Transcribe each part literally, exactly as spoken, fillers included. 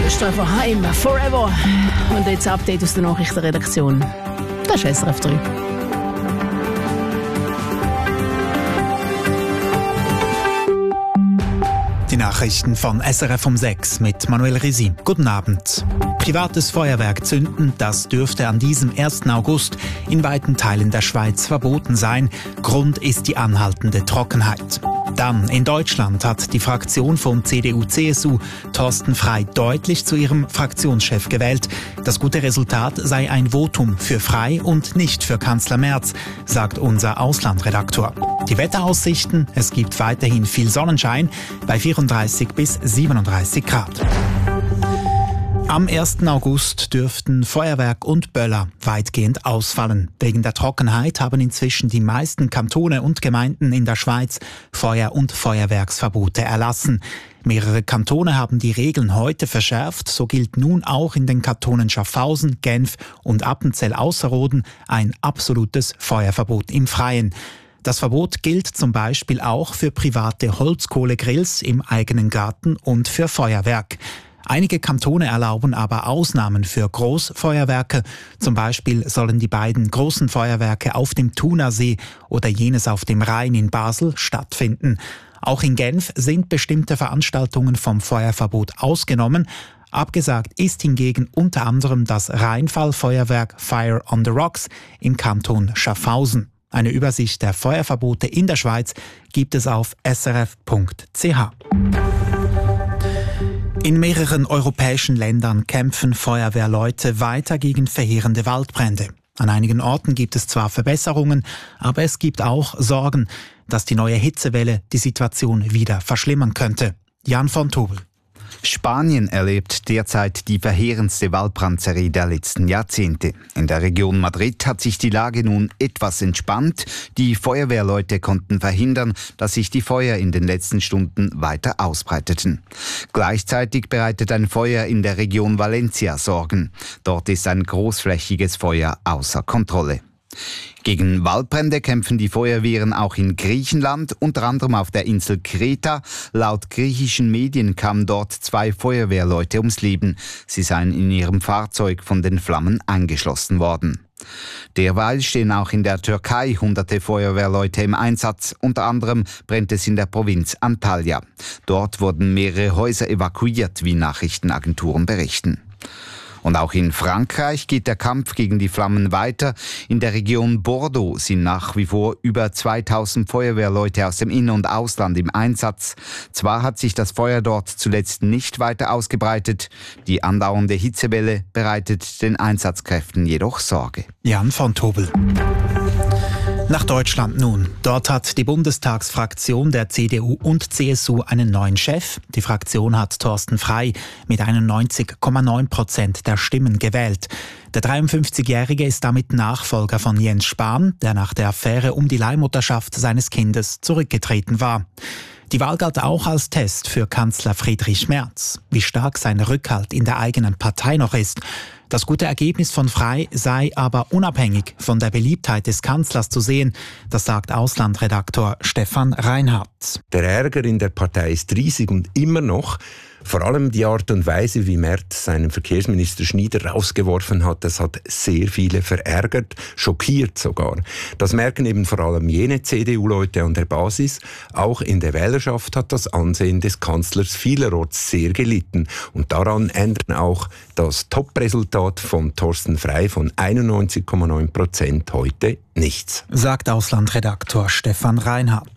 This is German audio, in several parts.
Steh von heim, forever. Und jetzt Update aus der Nachrichtenredaktion. Das ist S R F drei. Die Nachrichten von S R F um sechs mit Manuel Risi. Guten Abend. Privates Feuerwerk zünden, das dürfte an diesem ersten August in weiten Teilen der Schweiz verboten sein. Grund ist die anhaltende Trockenheit. Dann in Deutschland hat die Fraktion von C D U C S U Thorsten Frey deutlich zu ihrem Fraktionschef gewählt. Das gute Resultat sei ein Votum für Frey und nicht für Kanzler Merz, sagt unser Auslandredaktor. Die Wetteraussichten: Es gibt weiterhin viel Sonnenschein bei vierunddreißig bis siebenunddreißig Grad. Am ersten August dürften Feuerwerk und Böller weitgehend ausfallen. Wegen der Trockenheit haben inzwischen die meisten Kantone und Gemeinden in der Schweiz Feuer- und Feuerwerksverbote erlassen. Mehrere Kantone haben die Regeln heute verschärft. So gilt nun auch in den Kantonen Schaffhausen, Genf und Appenzell-Ausserrhoden ein absolutes Feuerverbot im Freien. Das Verbot gilt zum Beispiel auch für private Holzkohlegrills im eigenen Garten und für Feuerwerk. Einige Kantone erlauben aber Ausnahmen für Großfeuerwerke. Zum Beispiel sollen die beiden großen Feuerwerke auf dem Thunersee oder jenes auf dem Rhein in Basel stattfinden. Auch in Genf sind bestimmte Veranstaltungen vom Feuerverbot ausgenommen. Abgesagt ist hingegen unter anderem das Rheinfallfeuerwerk Fire on the Rocks im Kanton Schaffhausen. Eine Übersicht der Feuerverbote in der Schweiz gibt es auf s r f punkt c h. In mehreren europäischen Ländern kämpfen Feuerwehrleute weiter gegen verheerende Waldbrände. An einigen Orten gibt es zwar Verbesserungen, aber es gibt auch Sorgen, dass die neue Hitzewelle die Situation wieder verschlimmern könnte. Jan von Tobel. Spanien erlebt derzeit die verheerendste Waldbrandserie der letzten Jahrzehnte. In der Region Madrid hat sich die Lage nun etwas entspannt. Die Feuerwehrleute konnten verhindern, dass sich die Feuer in den letzten Stunden weiter ausbreiteten. Gleichzeitig bereitet ein Feuer in der Region Valencia Sorgen. Dort ist ein großflächiges Feuer außer Kontrolle. Gegen Waldbrände kämpfen die Feuerwehren auch in Griechenland, unter anderem auf der Insel Kreta. Laut griechischen Medien kamen dort zwei Feuerwehrleute ums Leben. Sie seien in ihrem Fahrzeug von den Flammen eingeschlossen worden. Derweil stehen auch in der Türkei hunderte Feuerwehrleute im Einsatz. Unter anderem brennt es in der Provinz Antalya. Dort wurden mehrere Häuser evakuiert, wie Nachrichtenagenturen berichten. Und auch in Frankreich geht der Kampf gegen die Flammen weiter. In der Region Bordeaux sind nach wie vor über zweitausend Feuerwehrleute aus dem In- und Ausland im Einsatz. Zwar hat sich das Feuer dort zuletzt nicht weiter ausgebreitet, die andauernde Hitzewelle bereitet den Einsatzkräften jedoch Sorge. Jan von Tobel. Nach Deutschland nun. Dort hat die Bundestagsfraktion der C D U und C S U einen neuen Chef. Die Fraktion hat Thorsten Frey mit einundneunzig Komma neun Prozent der Stimmen gewählt. Der dreiundfünfzigjährige ist damit Nachfolger von Jens Spahn, der nach der Affäre um die Leihmutterschaft seines Kindes zurückgetreten war. Die Wahl galt auch als Test für Kanzler Friedrich Merz. Wie stark sein Rückhalt in der eigenen Partei noch ist. Das gute Ergebnis von Frey sei aber unabhängig von der Beliebtheit des Kanzlers zu sehen, das sagt Auslandredaktor Stefan Reinhardt. Der Ärger in der Partei ist riesig und immer noch. Vor allem die Art und Weise, wie Merz seinen Verkehrsminister Schneider rausgeworfen hat, das hat sehr viele verärgert, schockiert sogar. Das merken eben vor allem jene C D U-Leute an der Basis. Auch in der Wählerschaft hat das Ansehen des Kanzlers vielerorts sehr gelitten. Und daran ändert auch das Top-Resultat von Thorsten Frey von einundneunzig Komma neun Prozent heute nichts. Sagt Auslandredaktor Stefan Reinhardt.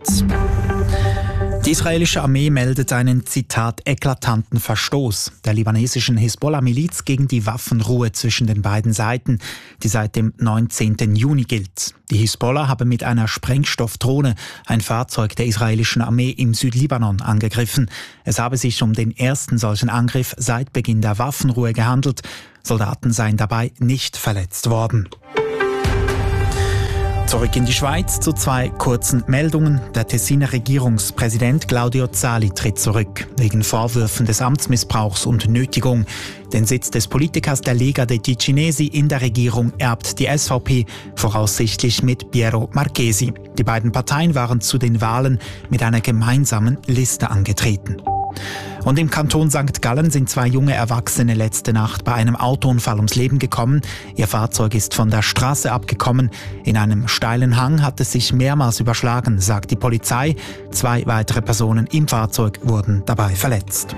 Die israelische Armee meldet einen, Zitat, eklatanten Verstoß der libanesischen Hisbollah-Miliz gegen die Waffenruhe zwischen den beiden Seiten, die seit dem neunzehnten Juni gilt. Die Hisbollah habe mit einer Sprengstoffdrohne ein Fahrzeug der israelischen Armee im Südlibanon angegriffen. Es habe sich um den ersten solchen Angriff seit Beginn der Waffenruhe gehandelt. Soldaten seien dabei nicht verletzt worden. Zurück in die Schweiz zu zwei kurzen Meldungen. Der Tessiner Regierungspräsident Claudio Zali tritt zurück, wegen Vorwürfen des Amtsmissbrauchs und Nötigung. Den Sitz des Politikers der Lega dei Ticinesi in der Regierung erbt die S V P, voraussichtlich mit Piero Marchesi. Die beiden Parteien waren zu den Wahlen mit einer gemeinsamen Liste angetreten. Und im Kanton Sankt Gallen sind zwei junge Erwachsene letzte Nacht bei einem Autounfall ums Leben gekommen. Ihr Fahrzeug ist von der Straße abgekommen. In einem steilen Hang hat es sich mehrmals überschlagen, sagt die Polizei. Zwei weitere Personen im Fahrzeug wurden dabei verletzt.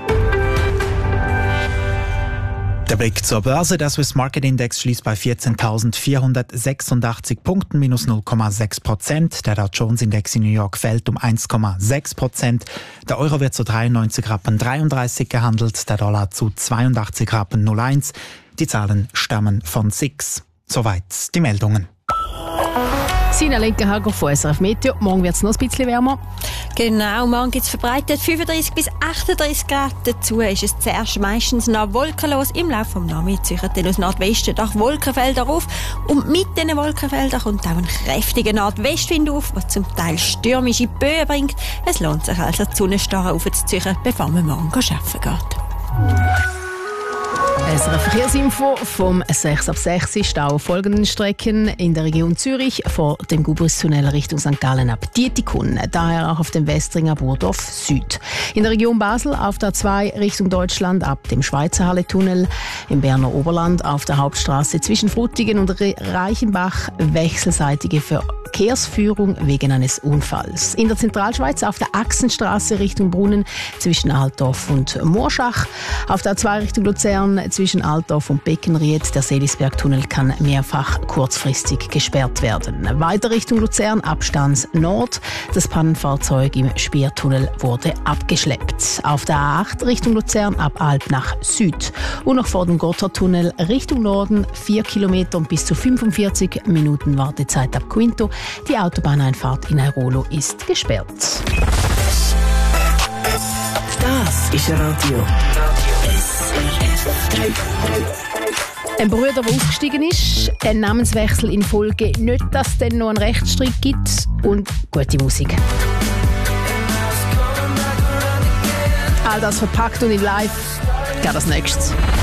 Der Blick zur Börse. Der Swiss Market Index schließt bei vierzehntausendvierhundertsechsundachtzig Punkten, minus null Komma sechs Prozent. Der Dow Jones Index in New York fällt um eins Komma sechs Prozent. Der Euro wird zu dreiundneunzig Rappen dreiunddreißig gehandelt, der Dollar zu zweiundachtzig Rappen null eins. Die Zahlen stammen von S I X. Soweit die Meldungen. Sina Lenkenhager von S R F Meteo. Morgen wird es noch ein bisschen wärmer. Genau, morgen gibt es verbreitet fünfunddreißig bis achtunddreißig Grad. Dazu ist es zuerst meistens noch wolkenlos. Im Laufe des Nachmittags ziehen dann aus Nordwesten durch Wolkenfelder auf. Und mit diesen Wolkenfeldern kommt auch ein kräftiger Nordwestwind auf, der zum Teil stürmische Böen bringt. Es lohnt sich also, die Sonnenstare aufzuziehen, bevor man morgen arbeiten geht. S R F Verkehrsinfo vom sechs ab sechs ist auch auf folgenden Strecken in der Region Zürich vor dem Gubristunnel Richtung Sankt Gallen ab Dietikon, daher auch auf dem Westringer Burdorf Süd. In der Region Basel auf der zwei Richtung Deutschland ab dem Schweizer Halletunnel, im Berner Oberland auf der Hauptstraße zwischen Frutigen und Reichenbach wechselseitige Verkehrsführung wegen eines Unfalls. In der Zentralschweiz auf der Achsenstraße Richtung Brunnen zwischen Altdorf und Morschach, auf der zwei Richtung Luzern zwischen Altdorf und Beckenried. Der Seelisbergtunnel kann mehrfach kurzfristig gesperrt werden. Weiter Richtung Luzern, Abstands Nord. Das Pannenfahrzeug im Spiertunnel wurde abgeschleppt. Auf der A acht Richtung Luzern ab Alp nach Süd. Und noch vor dem Gotthardtunnel Richtung Norden vier Kilometer und bis zu fünfundvierzig Minuten Wartezeit ab Quinto. Die Autobahneinfahrt in Airolo ist gesperrt. Das ist Radio. Ein Bruder, der aufgestiegen ist, ein Namenswechsel in Folge, nicht, dass es dann noch einen Rechtsstreit gibt und gute Musik. All das verpackt und in live, geht als nächstes.